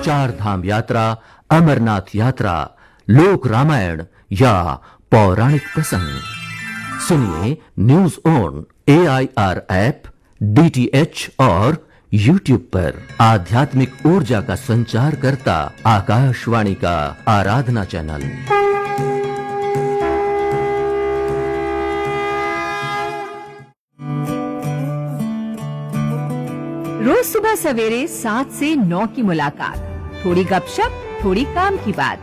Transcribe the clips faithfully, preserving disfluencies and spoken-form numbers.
चार धाम यात्रा, अमरनाथ यात्रा, लोक रामायण या पौराणिक प्रसंग सुनिए news on A I R app, D T H और यूट्यूब पर। आध्यात्मिक ऊर्जा का संचार करता आकाशवाणी का आराधना चैनल। रोज सुबह सवेरे सात से नौ की मुलाकात, थोड़ी गपशप, थोड़ी काम की बात।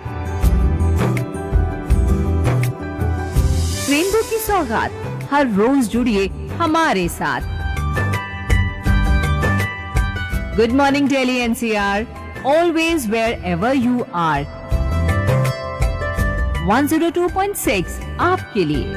रेनबो की सौगात, हर रोज जुड़िए हमारे साथ। Good morning Delhi N C R, always wear ever you are. One zero two point six आपके लिए।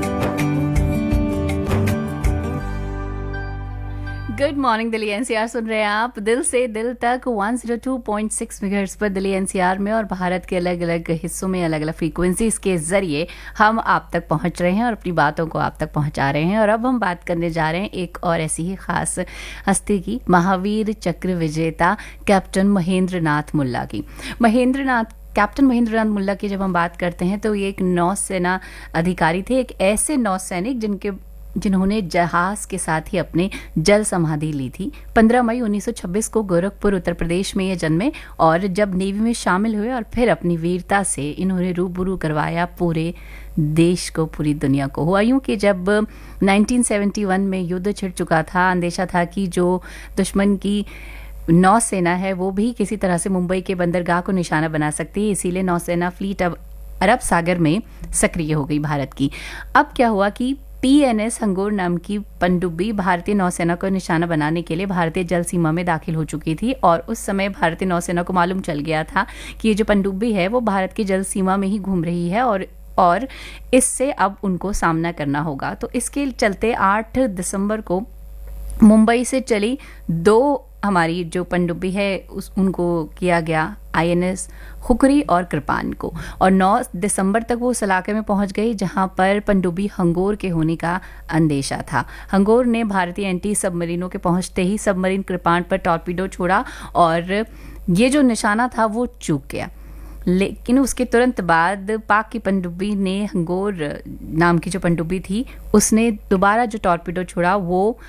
गुड मॉर्निंग दिल्ली एनसीआर सुन रहे हैं आप दिल से दिल तक one zero two point six megahertz पर दिल्ली एनसीआर में, और भारत के अलग अलग हिस्सों में अलग अलग फ्रीक्वेंसीज के जरिए हम आप तक पहुंच रहे हैं और अपनी बातों को आप तक पहुंचा रहे हैं। और अब हम बात करने जा रहे हैं एक और ऐसी ही खास हस्ती की, महावीर चक्र विजेता कैप्टन महेंद्र नाथ मुल्ला की। महेंद्र नाथ कैप्टन महेंद्र नाथ मुल्ला की जब हम बात करते हैं तो ये एक नौसेना अधिकारी थे, एक ऐसे नौसैनिक जिनके जिन्होंने जहाज के साथ ही अपने जल समाधि ली थी। पंद्रह मई उन्नीस सौ छब्बीस को गोरखपुर उत्तर प्रदेश में ये जन्मे और जब नेवी में शामिल हुए और फिर अपनी वीरता से इन्होंने रूबरू करवाया पूरे देश को, पूरी दुनिया को। हुआ यूं कि जब उन्नीस सौ इकहत्तर में युद्ध छिड़ चुका था, अंदेशा था कि जो दुश्मन की नौसेना है वो भी किसी तरह से मुंबई के बंदरगाह को निशाना बना सकती है, इसीलिए नौसेना फ्लीट अब अरब सागर में सक्रिय हो गई भारत की। अब क्या हुआ कि पी एन एस हंगोर नाम की पनडुब्बी भारतीय नौसेना को निशाना बनाने के लिए भारतीय जल सीमा में दाखिल हो चुकी थी, और उस समय भारतीय नौसेना को मालूम चल गया था कि ये जो पनडुब्बी है वो भारत की जल सीमा में ही घूम रही है और और इससे अब उनको सामना करना होगा। तो इसके चलते आठ दिसंबर को मुंबई से चली दो हमारी जो पनडुब्बी है उस उनको किया गया आई एन एस खुकरी और कृपान को, और नौ दिसंबर तक वो उस इलाके में पहुंच गई जहां पर पनडुब्बी हंगोर के होने का अंदेशा था। हंगोर ने भारतीय एंटी सबमरीनों के पहुंचते ही सबमरीन कृपान पर टॉर्पीडो छोड़ा और ये जो निशाना था वो चूक गया। लेकिन उसके तुरंत बाद पाक की पनडुब्बी ने, हंगोर नाम की जो पनडुब्बी थी, उसने दोबारा जो टॉर्पीडो छोड़ा वो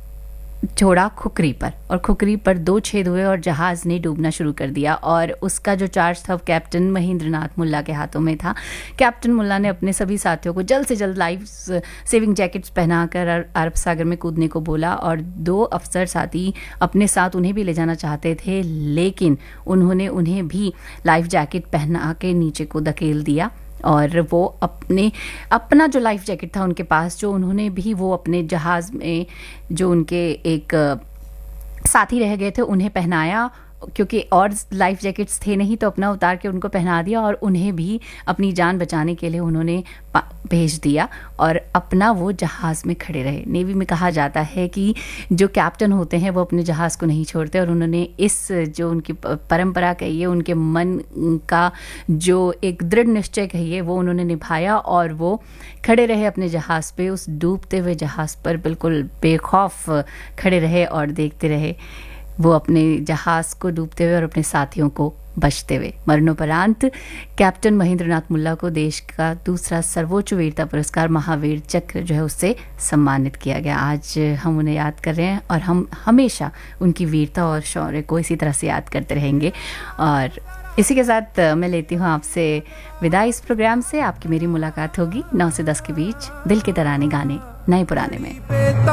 छोड़ा खुकरी पर, और खुकरी पर दो छेद हुए और जहाज ने डूबना शुरू कर दिया। और उसका जो चार्ज था कैप्टन महेंद्र नाथ मुल्ला के हाथों में था। कैप्टन मुल्ला ने अपने सभी साथियों को जल्द से जल्द लाइफ सेविंग जैकेट्स पहनाकर अरब सागर में कूदने को बोला, और दो अफसर साथी अपने साथ उन्हें भी ले जाना चाहते थे, लेकिन उन्होंने उन्हें भी लाइफ जैकेट पहना के नीचे को धकेल दिया, और वो अपने अपना जो लाइफ जैकेट था उनके पास, जो उन्होंने भी वो अपने जहाज में जो उनके एक साथी रह गए थे उन्हें पहनाया, क्योंकि और लाइफ जैकेट्स थे नहीं तो अपना उतार के उनको पहना दिया, और उन्हें भी अपनी जान बचाने के लिए उन्होंने भेज दिया और अपना वो जहाज में खड़े रहे। नेवी में कहा जाता है कि जो कैप्टन होते हैं वो अपने जहाज को नहीं छोड़ते, और उन्होंने इस जो उनकी परंपरा कहिए, उनके मन का जो एक दृढ़ निश्चय कहिए, वो उन्होंने निभाया और वो खड़े रहे अपने जहाज पे, उस डूबते हुए जहाज पर बिल्कुल बेखौफ खड़े रहे और देखते रहे वो अपने जहाज को डूबते हुए और अपने साथियों को बचते हुए। मरणोपरांत कैप्टन महेंद्र नाथ मुल्ला को देश का दूसरा सर्वोच्च वीरता पुरस्कार महावीर चक्र जो है उससे सम्मानित किया गया। आज हम उन्हें याद कर रहे हैं और हम हमेशा उनकी वीरता और शौर्य को इसी तरह से याद करते रहेंगे। और इसी के साथ मैं लेती हूँ आपसे विदाई इस प्रोग्राम से। आपकी मेरी मुलाकात होगी नौ से दस के बीच दिल के तराने गाने नए पुराने में।